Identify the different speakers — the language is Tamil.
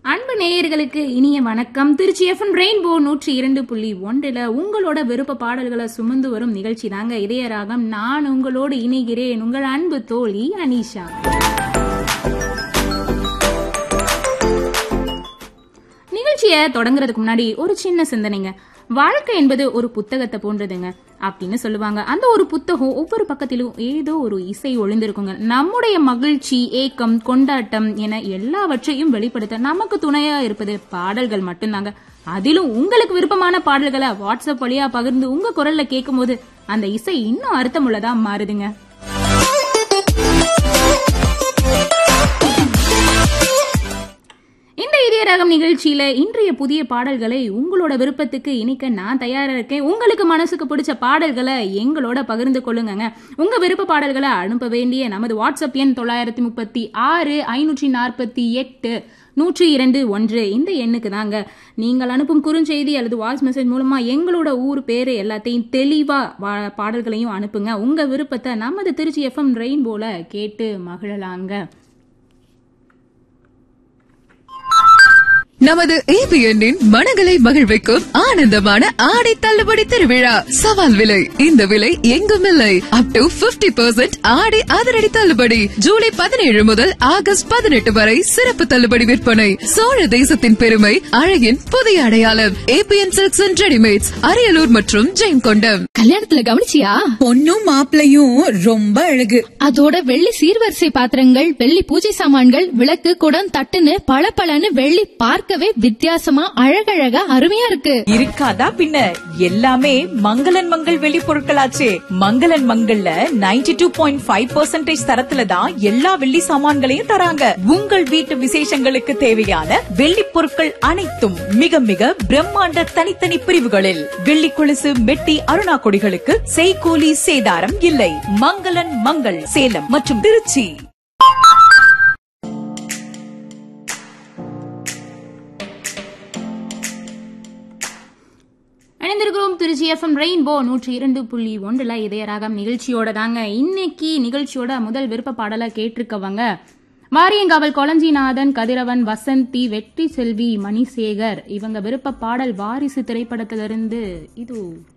Speaker 1: அன்பு நேயர்களுக்கு இனிய வணக்கம். திருச்சி எஃப்எம் ரெயின்போ 102.1 உங்களோட விருப்ப பாடல்களை சுமந்து வரும் நிகழ்ச்சி தாங்க இதய ராகம். நான் உங்களோடு இணைகிறேன், உங்கள் அன்பு தோழி அனிஷா. நிகழ்ச்சியை தொடங்குறதுக்கு முன்னாடி ஒரு சின்ன சிந்தனைங்க. வாழ்க்கை என்பது ஒரு புத்தகத்தை போன்றதுங்க அப்படின்னு சொல்லுவாங்க. அந்த ஒரு புத்தகம் ஒவ்வொரு பக்கத்திலும் ஏதோ ஒரு இசை ஒளிந்திருக்குங்க. நம்முடைய மகிழ்ச்சி, ஏக்கம், கொண்டாட்டம் என எல்லாவற்றையும் வெளிப்படுத்த நமக்கு துணையா இருப்பது பாடல்கள் மட்டும்தாங்க. அதிலும் உங்களுக்கு விருப்பமான பாடல்களை வாட்ஸ்அப் வழியா பகிர்ந்து உங்க குரல்ல கேட்கும் போது அந்த இசை இன்னும் அர்த்தமுள்ளதா மாறுதுங்க. இந்த இதய ராகம் நிகழ்ச்சியில இன்றைய புதிய பாடல்களை உங்களோட விருப்பத்துக்கு இணைக்க நான் தயாரா இருக்கேன். உங்களுக்கு மனசுக்கு பிடிச்ச பாடல்களை எங்களோட பகிர்ந்து கொள்ளுங்க. உங்க விருப்ப பாடல்களை அனுப்ப வேண்டிய நமது வாட்ஸ்அப் எண் 936 548 102.1 இந்த எண்ணுக்கு தாங்க. நீங்கள் அனுப்பும் குறுஞ்செய்தி அல்லது வாய்ஸ் மெசேஜ் மூலமா எங்களோட ஊர் பேரு எல்லாத்தையும் தெளிவா பாடல்களையும் அனுப்புங்க. உங்க விருப்பத்தை நமது திருச்சி எஃப்எம் ரெயின்போல கேட்டு மகிழலாங்க.
Speaker 2: நமது ஏபிஎன்னின் மனங்களை மகிழ்விக்கும் ஆனந்தமான ஆடை தள்ளுபடி திருவிழா. சவால் விலை, இந்த விலை எங்கும் இல்லை. அப் டு 50% ஆடை அதிரடி தள்ளுபடி. ஜூலை 17 முதல் ஆகஸ்ட் 18 வரை சிறப்பு தள்ளுபடி விற்பனை. சோழ தேசத்தின் பெருமை, அழகின் புதிய அடையாளம். ABN silks and readymades, Ariyalur மற்றும் ஜெயங்கொண்டம்.
Speaker 3: கல்யாணத்துல கவனிச்சியா?
Speaker 4: பொண்ணும் மாப்பிளையும் ரொம்ப அழகு.
Speaker 3: அதோட வெள்ளி சீர்வரிசை பாத்திரங்கள், வெள்ளி பூஜை சாமான்கள், விளக்கு, குடம், தட்டுன்னு பளபளன்னு வெள்ளி பார்க்கவே வித்தியாசமா அழகழகா அருமையா இருக்கு.
Speaker 4: இருக்காதா பின்ன? எல்லாமே மங்களன் மங்கள் வெள்ளி பொருட்களாச்சே. மங்களன் மங்கள்ல 92.5% தரத்துல தான் எல்லா வெள்ளி சாமான்களையும் தராங்க. உங்கள் வீட்டு விசேஷங்களுக்கு தேவையான வெள்ளி பொருட்கள் அனைத்தும் மிக மிக பிரம்மாண்ட தனித்தனி பிரிவுகளில். வெள்ளி கொலுசு, மெட்டி, அருணா கொடிகளுக்கு செய்கூலி சேதாரம் இல்லை. மங்களன் மங்கள் சேலம் மற்றும் திருச்சி.
Speaker 1: இணைந்திருக்கிறோம் திருச்சி எஃப்எம் ரெயின்போ 102.1 இதய ராகம் நிகழ்ச்சியோட தாங்க. இன்னைக்கு நிகழ்ச்சியோட முதல் விருப்ப பாடலை கேட்டிருக்கவங்க வாரியங்காவல் கொளஞ்சிநாதன், கதிரவன், வசந்தி, வெற்றி செல்வி, மணிசேகர். இவங்க விருப்ப பாடல் வாரிசு திரைப்படத்திலிருந்து இது.